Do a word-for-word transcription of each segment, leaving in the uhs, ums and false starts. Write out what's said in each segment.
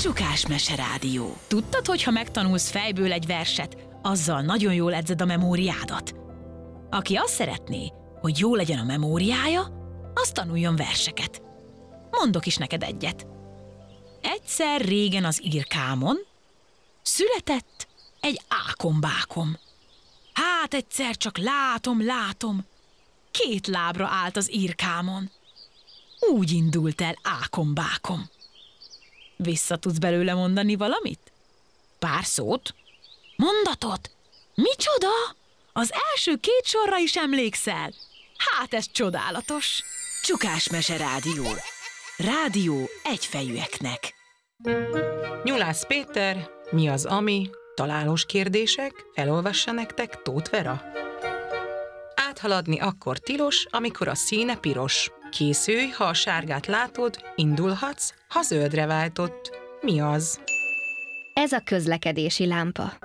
Csukás Meserádió. Tudtad, hogy ha megtanulsz fejből egy verset, azzal nagyon jól edzed a memóriádat? Aki azt szeretné, hogy jó legyen a memóriája, az tanuljon verseket. Mondok is neked egyet. Egyszer régen az írkámon született egy ákombákom. Hát egyszer csak látom, látom, két lábra állt az írkámon. Úgy indult el ákombákom. Vissza tudsz belőle mondani valamit? Pár szót? Mondatot? Micsoda? Az első két sorra is emlékszel? Hát ez csodálatos! Csukás Meserádió. Rádió egyfejűeknek. Nyulász Péter, mi az ami? Találós kérdések, elolvassa nektek Tóth Vera. Áthaladni akkor tilos, amikor a színe piros. Készülj, ha a sárgát látod, indulhatsz, ha zöldre váltott. Mi az? Ez a közlekedési lámpa.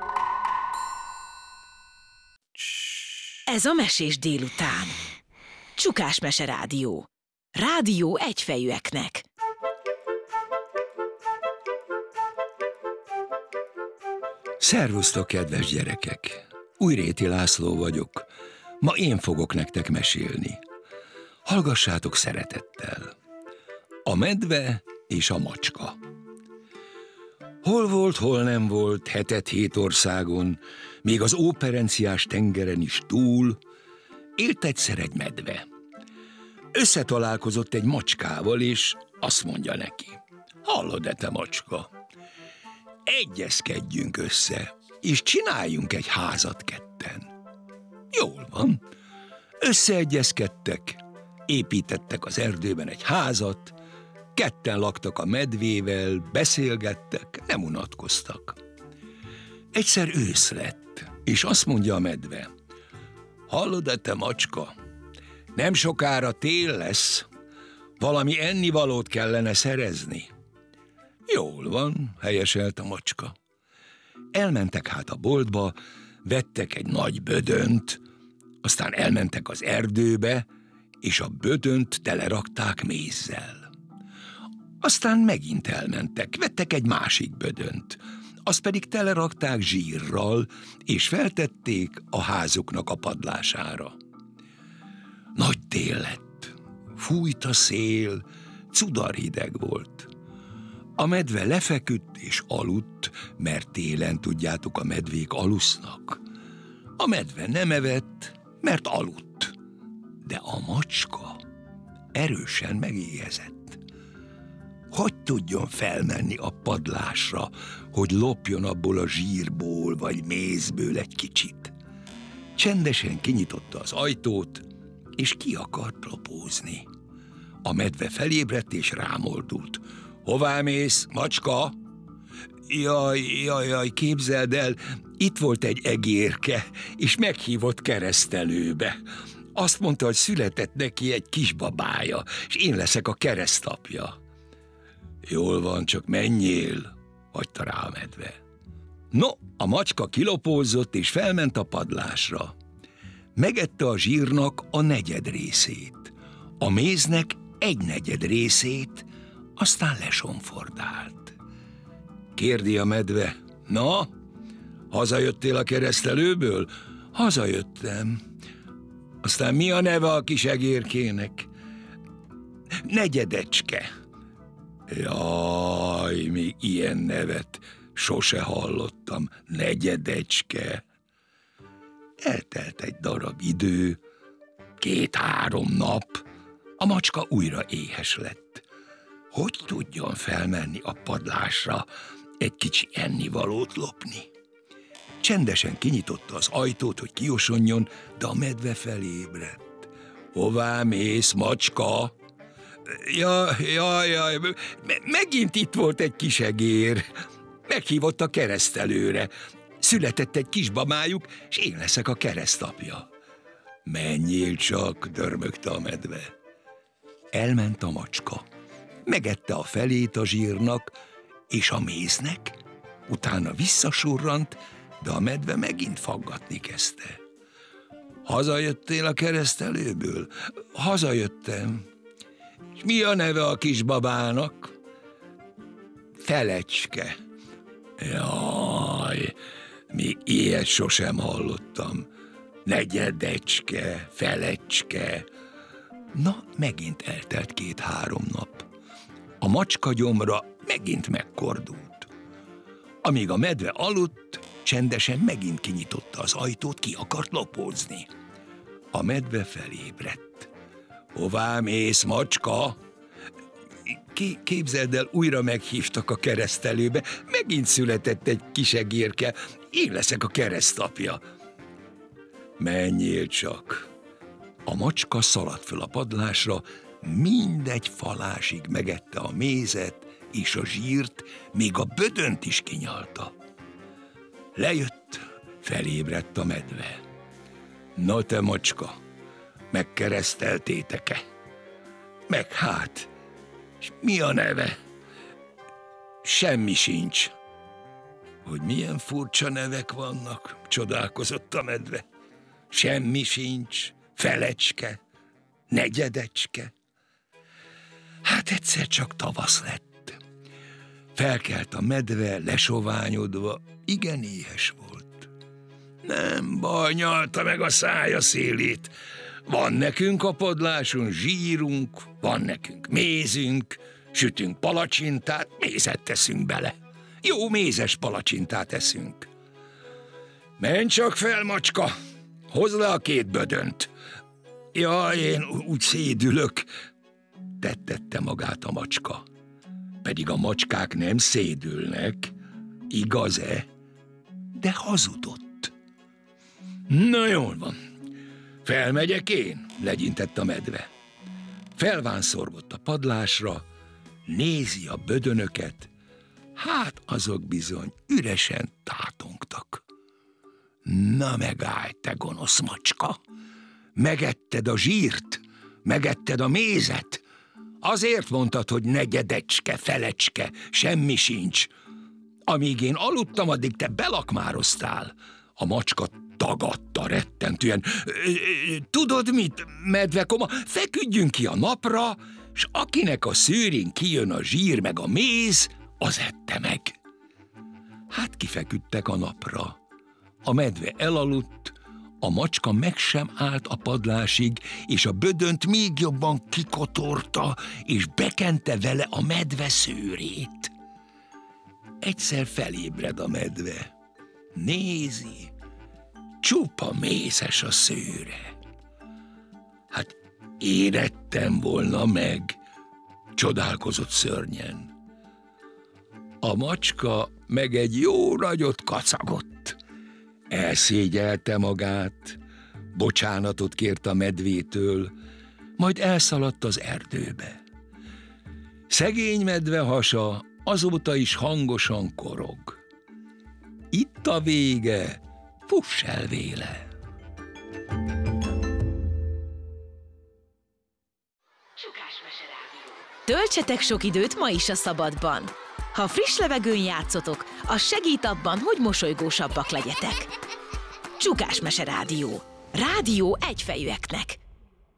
Ez a Mesés délután. Csukás Meserádió. Rádió egyfejűeknek. Szervusztok, kedves gyerekek! Újréti László vagyok. Ma én fogok nektek mesélni. Hallgassátok szeretettel. A medve és a macska. Hol volt, hol nem volt, hetet hét országon, még az óperenciás tengeren is túl, élt egyszer egy medve. Összetalálkozott egy macskával, és azt mondja neki: hallod-e, te macska? Egyezkedjünk össze, és csináljunk egy házat ketten. Jól van. Összeegyezkedtek, építettek az erdőben egy házat, ketten laktak a medvével, beszélgettek, nem unatkoztak. Egyszer ősz lett, és azt mondja a medve: hallod-e, te macska? Nem sokára tél lesz, valami ennivalót kellene szerezni. Jól van, helyeselt a macska. Elmentek hát a boltba, vettek egy nagy bödönt, aztán elmentek az erdőbe, és a bödönt telerakták mézzel. Aztán megint elmentek, vettek egy másik bödönt, azt pedig telerakták zsírral, és feltették a házuknak a padlására. Nagy tél lett, fújt a szél, cudarhideg volt. A medve lefeküdt és aludt, mert télen, tudjátok, a medvék alusznak. A medve nem evett, mert aludt, de a macska erősen megéhezett. Hogy tudjon felmenni a padlásra, hogy lopjon abból a zsírból vagy mézből egy kicsit? Csendesen kinyitotta az ajtót, és ki akart lopózni. A medve felébredt és rámordult. Hová mész, macska? Jaj, jaj, jaj, képzeld el, itt volt egy egérke, és meghívott keresztelőbe. Azt mondta, hogy született neki egy kisbabája, és én leszek a keresztapja. Jól van, csak menjél, hagyta rá a medve. No, a macska kilopózott, és felment a padlásra. Megette a zsírnak a negyed részét, a méznek egy negyed részét, aztán lesomfordált. Kérdi a medve: na, hazajöttél a keresztelőből? Hazajöttem. Aztán mi a neve a kis egérkének? Negyedecske. Jaj, még ilyen nevet sose hallottam. Negyedecske. Eltelt egy darab idő, két-három nap, a macska újra éhes lett. Hogy tudjon felmenni a padlásra egy kicsi ennivalót lopni? Csendesen kinyitotta az ajtót, hogy kiosonjon, de a medve felébredt. Hová mész, macska? Jaj, jaj, jaj, me- megint itt volt egy kis egér. Meghívott a keresztelőre. Született egy kisbamájuk, és én leszek a keresztapja. Menjél csak, dörmögte a medve. Elment a macska. Megette a felét a zsírnak és a méznek, utána visszasurrant, de a medve megint faggatni kezdte. Hazajöttél a keresztelőből? Hazajöttem. És mi a neve a kisbabának? Felecske. Jaj, még ilyet sosem hallottam. Negyedecske, felecske. Na, megint eltelt két-három nap. A macska gyomra megint megkordult. Amíg a medve aludt, csendesen megint kinyitotta az ajtót, ki akart lopózni. A medve felébredt. Hová mész, macska? Ké- képzeld el, újra meghívtak a keresztelőbe, megint született egy kisegérke, én leszek a keresztapja. Menjél csak. A macska szaladt föl a padlásra, mindegy falásig megette a mézet és a zsírt, még a bödönt is kinyalta. Lejött, felébredt a medve. Na te macska, megkereszteltétek-e? Meg hát, és mi a neve? Semmi sincs. Hogy milyen furcsa nevek vannak, csodálkozott a medve. Semmi sincs, felecske, negyedecske. Hát egyszer csak tavasz lett. Felkelt a medve, lesoványodva, igen éhes volt. Nem baj, nyalta meg a szája szélét. Van nekünk a padláson zsírunk, van nekünk mézünk, sütünk palacsintát, mézet teszünk bele. Jó mézes palacsintát eszünk. Menj csak fel, macska, hozd le a két bödönt. Jaj, én úgy szédülök, tettette magát a macska. Pedig a macskák nem szédülnek, igaz-e? De hazudott. Na jól van, felmegyek én, legyintett a medve. Felvánszorgott a padlásra, nézi a bödönöket, hát azok bizony üresen tátongtak. Na megállj, te gonosz macska! Megetted a zsírt, megetted a mézet, azért mondtad, hogy negyedecske, felecske, semmi sincs. Amíg én aludtam, addig te belakmároztál. A macska tagadta rettentően. Tudod mit, medvekoma, feküdjünk ki a napra, s akinek a szőrén kijön a zsír meg a méz, az ette meg. Hát kifeküdtek a napra. A medve elaludt, a macska meg sem állt a padlásig, és a bödönt még jobban kikotorta, és bekente vele a medve szőrét. Egyszer felébred a medve. Nézi, csupa mézes a szőre. Hát érettem volna meg, csodálkozott szörnyen. A macska meg egy jó nagyot kacagott. Elszégyelte magát, bocsánatot kért a medvétől, majd elszaladt az erdőbe. Szegény medve hasa azóta is hangosan korog. Itt a vége, fuss el véle! Töltsetek sok időt ma is a szabadban. Ha friss levegőn játszotok, az segít abban, hogy mosolygósabbak legyetek. Csukás Mese Rádió. Rádió egyfejűeknek.